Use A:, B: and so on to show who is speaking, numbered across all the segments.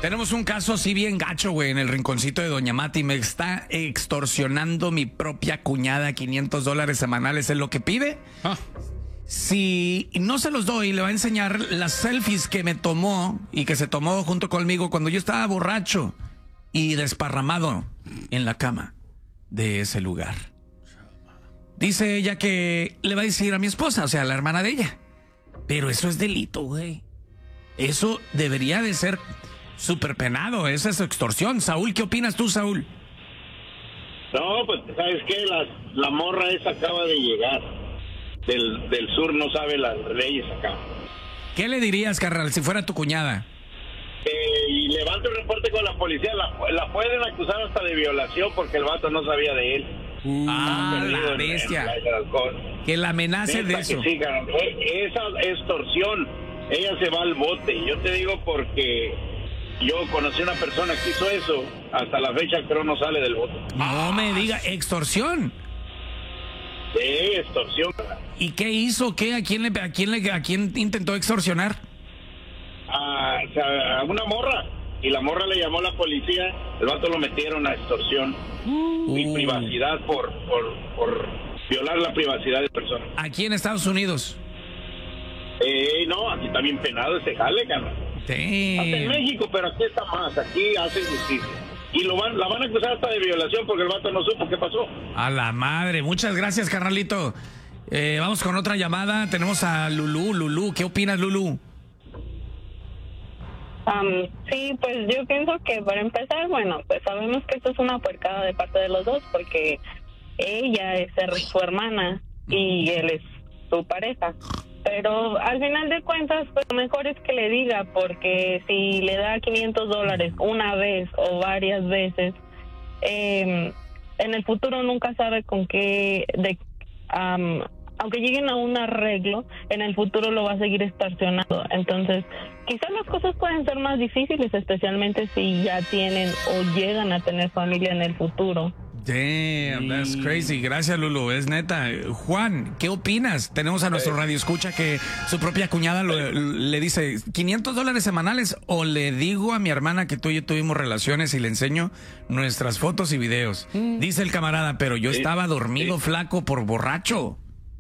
A: Tenemos un caso así bien gacho, güey, en el rinconcito de Doña Mati. Me está extorsionando mi propia cuñada. $500 semanales es lo que pide. Si no se los doy, le va a enseñar las selfies que me tomó y que se tomó junto conmigo cuando yo estaba borracho y desparramado en la cama de ese lugar. Dice ella que le va a decir a mi esposa, o sea, a la hermana de ella. Pero eso es delito, güey. Eso debería de ser súper penado. Esa es extorsión. Saúl, ¿qué opinas tú, Saúl?
B: No, pues, ¿sabes qué? La morra esa acaba de llegar del sur, no sabe las leyes acá.
A: ¿Qué le dirías, carnal, si fuera tu cuñada?
B: Y levanta un reporte con la policía. La pueden acusar hasta de violación porque el vato no sabía de él.
A: La bestia. Que la amenace de eso.
B: Sí, esa extorsión, ella se va al bote. Yo te digo porque yo conocí a una persona que hizo eso. Hasta la fecha creo no sale del bote.
A: No me diga, extorsión.
B: Sí, extorsión.
A: ¿Y qué hizo? ¿Qué? ¿A quién intentó extorsionar?
B: A una morra. Y la morra le llamó a la policía. El vato lo metieron a extorsión y privacidad por violar la privacidad de personas.
A: ¿Aquí en Estados Unidos?
B: No, aquí está bien penado ese jale, carnal. Hasta en México, pero aquí está más. Aquí hacen justicia. Y la van a acusar hasta de violación porque el vato no supo qué pasó.
A: A la madre. Muchas gracias, carnalito. Vamos con otra llamada. Tenemos a Lulú. Lulú, ¿qué opinas, Lulú?
C: Sí, pues yo pienso que para empezar, bueno, pues sabemos que esto es una puercada de parte de los dos porque ella es su hermana y él es su pareja. Pero al final de cuentas, pues lo mejor es que le diga, porque si le da $500 una vez o varias veces, en el futuro nunca sabe con qué, aunque lleguen a un arreglo, en el futuro lo va a seguir extorsionando. Entonces, quizás las cosas pueden ser más difíciles, especialmente si ya tienen o llegan a tener familia en el futuro.
A: Damn, that's crazy. Gracias, Lulu. Es neta. Juan, ¿qué opinas? Tenemos a nuestro radioescucha que su propia cuñada le dice $500 semanales, o le digo a mi hermana que tú y yo tuvimos relaciones y le enseño nuestras fotos y videos. Dice el camarada, pero yo estaba dormido, flaco, por borracho.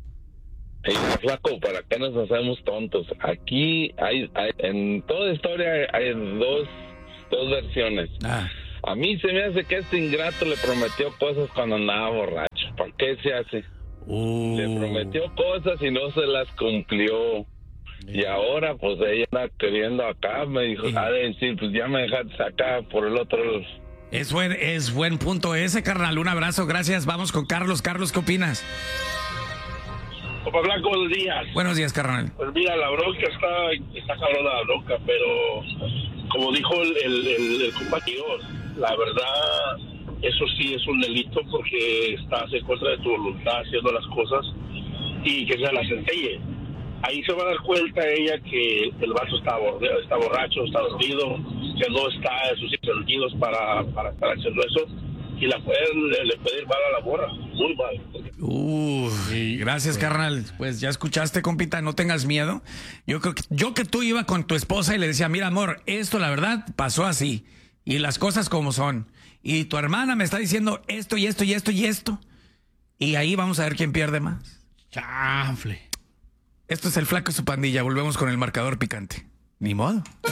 D: Flaco, ¿para qué nos hacemos tontos? Aquí hay en toda historia hay dos versiones. A mí se me hace que este ingrato le prometió cosas cuando andaba borracho. ¿Por qué se hace? Le prometió cosas y no se las cumplió. Y ahora, pues, ella anda queriendo acá. Me dijo, decir, pues ya me dejaste acá por el otro.
A: Es buen punto ese, carnal. Un abrazo, gracias. Vamos con Carlos. Carlos, ¿qué opinas?
B: Opa Blanco, buenos días.
A: Buenos días, carnal.
B: Pues mira, la bronca está cabrona la bronca, pero como dijo el compañero, la verdad, eso sí es un delito porque estás en contra de tu voluntad haciendo las cosas y que se las centelle. Ahí se va a dar cuenta ella que el vaso está borracho, está dormido, que no está en sus sentidos para estar haciendo eso. Y le puede ir mal a la morra, muy mal.
A: Gracias, carnal. Pues ya escuchaste, compita, no tengas miedo. Yo creo que tú iba con tu esposa y le decía, mira, amor, esto la verdad pasó así. Y las cosas como son. Y tu hermana me está diciendo esto y esto y esto y esto. Y ahí vamos a ver quién pierde más.
E: Chanfle.
A: Esto es el Flaco y su pandilla. Volvemos con el marcador picante. Ni modo.